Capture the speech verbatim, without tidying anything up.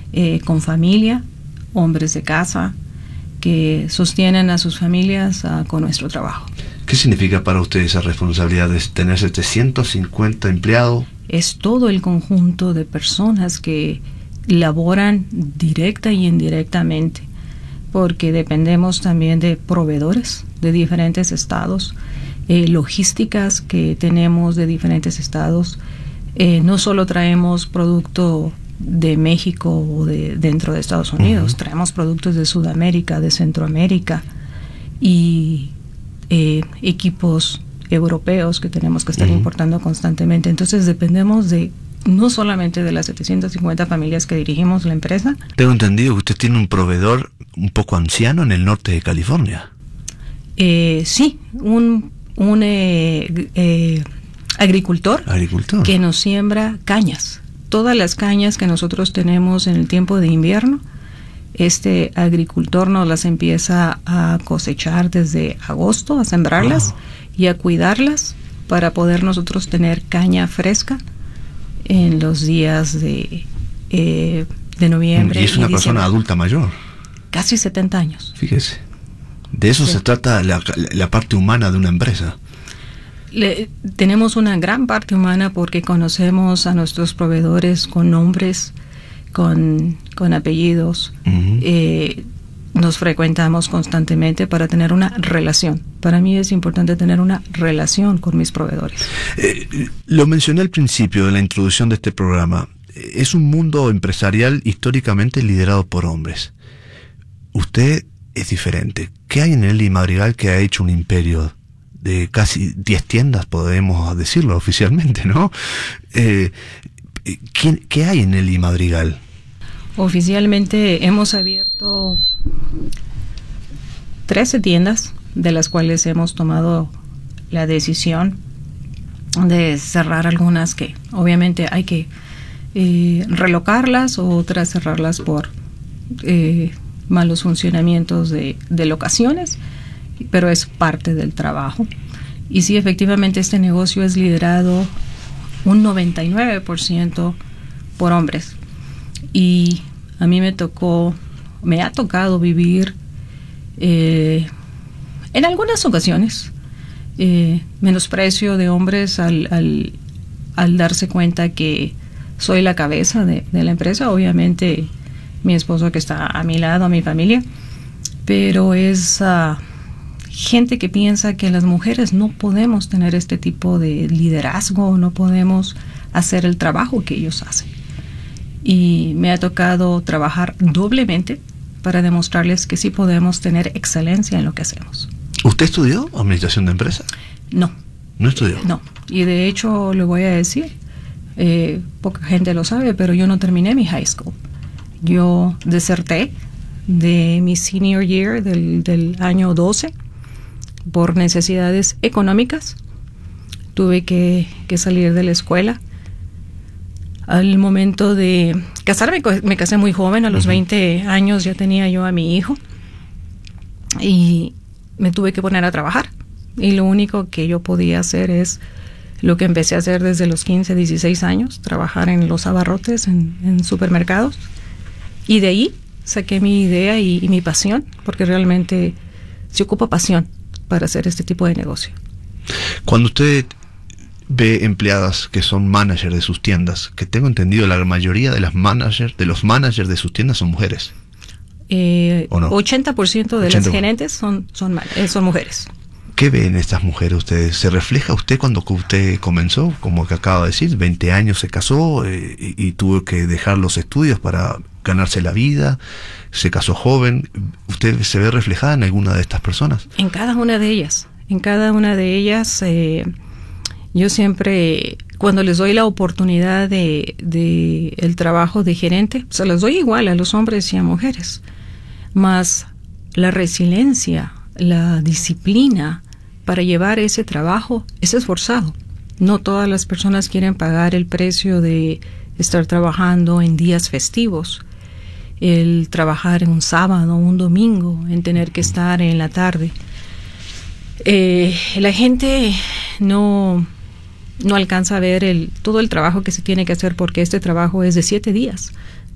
eh, con familia, hombres de casa, que sostienen a sus familias uh, con nuestro trabajo. ¿Qué significa para usted esa responsabilidad de tener setecientos cincuenta empleados? Es todo el conjunto de personas que laboran directa y indirectamente, porque dependemos también de proveedores de diferentes estados, eh, logísticas que tenemos de diferentes estados. Eh, no solo traemos producto de México o de dentro de Estados Unidos, uh-huh. traemos productos de Sudamérica, de Centroamérica y eh, equipos europeos que tenemos que estar uh-huh. importando constantemente. Entonces dependemos de no solamente de las setecientas cincuenta familias que dirigimos la empresa. Tengo entendido que usted tiene un proveedor un poco anciano en el norte de California. Eh, sí, un, un eh, eh, agricultor, agricultor que nos siembra cañas. Todas las cañas que nosotros tenemos en el tiempo de invierno, este agricultor nos las empieza a cosechar desde agosto, a sembrarlas oh. y a cuidarlas para poder nosotros tener caña fresca en los días de, eh, de noviembre. Y es una y persona adulta mayor. Casi setenta años. Fíjese. De eso sí. se trata la, la parte humana de una empresa. Le, tenemos una gran parte humana porque conocemos a nuestros proveedores con nombres, con, con apellidos. Uh-huh. Eh, nos frecuentamos constantemente para tener una relación. Para mí es importante tener una relación con mis proveedores. Eh, lo mencioné al principio de la introducción de este programa. Es un mundo empresarial históricamente liderado por hombres. Usted es diferente. ¿Qué hay en Eli Madrigal que ha hecho un imperio de casi diez tiendas, podemos decirlo oficialmente, ¿no? Eh, ¿qué, ¿Qué hay en Eli Madrigal? Oficialmente hemos abierto trece tiendas, de las cuales hemos tomado la decisión de cerrar algunas que obviamente hay que eh, relocarlas o otras cerrarlas por eh, malos funcionamientos de, de locaciones, pero es parte del trabajo. Y sí, efectivamente este negocio es liderado un noventa y nueve por ciento por hombres. Y a mí me tocó, me ha tocado vivir eh, en algunas ocasiones eh, menosprecio de hombres al, al, al darse cuenta que soy la cabeza de, de la empresa. Obviamente mi esposo que está a mi lado, a mi familia, pero es uh, gente que piensa que las mujeres no podemos tener este tipo de liderazgo, no podemos hacer el trabajo que ellos hacen. Y me ha tocado trabajar doblemente para demostrarles que sí podemos tener excelencia en lo que hacemos. ¿Usted estudió administración de empresa? No. ¿No estudió? No. Y de hecho, le voy a decir, eh, poca gente lo sabe, pero yo no terminé mi high school. Yo deserté de mi senior year del, del año doce por necesidades económicas. Tuve que, que salir de la escuela. Al momento de casarme, me casé muy joven, a los uh-huh. veinte años ya tenía yo a mi hijo y me tuve que poner a trabajar. Y lo único que yo podía hacer es lo que empecé a hacer desde los quince, dieciséis años, trabajar en los abarrotes, en, en supermercados. Y de ahí saqué mi idea y, y mi pasión, porque realmente se ocupa pasión para hacer este tipo de negocio. Cuando usted ve empleadas que son managers de sus tiendas, que tengo entendido la mayoría de las managers, de los managers de sus tiendas son mujeres. Eh, ¿O no? ochenta por ciento de ochenta por ciento. Las gerentes son, son, eh, son mujeres. ¿Qué ven estas mujeres ustedes? ¿Se refleja usted cuando usted comenzó? Como que acaba de decir, veinte años se casó eh, y, y tuvo que dejar los estudios para ganarse la vida, se casó joven. ¿Usted se ve reflejada en alguna de estas personas? En cada una de ellas. En cada una de ellas, eh, yo siempre, cuando les doy la oportunidad de, de el trabajo de gerente, se los doy igual a los hombres y a mujeres. Más la resiliencia, la disciplina para llevar ese trabajo es esforzado. No todas las personas quieren pagar el precio de estar trabajando en días festivos, el trabajar en un sábado, un domingo, en tener que estar en la tarde. Eh, la gente no, no alcanza a ver el, todo el trabajo que se tiene que hacer, porque este trabajo es de siete días.